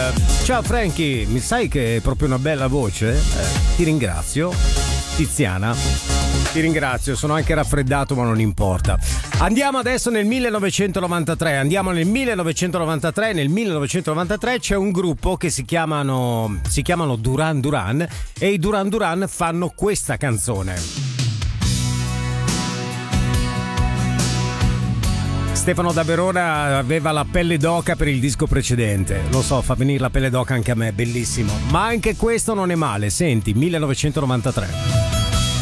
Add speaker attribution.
Speaker 1: Ciao Frankie, mi sai che è proprio una bella voce? Ti ringrazio. Tiziana, ti ringrazio, sono anche raffreddato ma non importa. Andiamo adesso nel 1993, nel 1993 c'è un gruppo che si chiamano Duran Duran e i Duran Duran fanno questa canzone. Stefano da Verona aveva la pelle d'oca per il disco precedente. Lo so, fa venire la pelle d'oca anche a me, bellissimo. Ma anche questo non è male, senti, 1993.